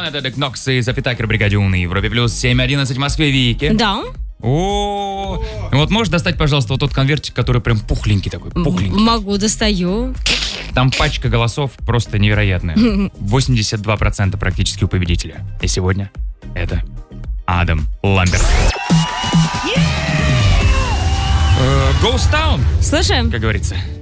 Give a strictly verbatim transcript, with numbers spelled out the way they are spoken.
это Дек Нокс и Запитакер бригаде У на Европе плюс семь одиннадцать в Москве. Вики. Да. О, вот можешь достать, пожалуйста, вот тот конвертик, который прям пухленький такой, пухленький. Могу, достаю. Там пачка голосов просто невероятная. восемьдесят два процента практически у победителя. И сегодня это Адам Ламберт. Ghost Town, Слушаем. как говорится.